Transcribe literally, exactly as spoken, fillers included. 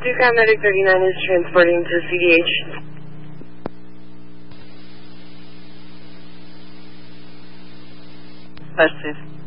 Ducom Medic thirty-nine is transporting to C D H. Positive.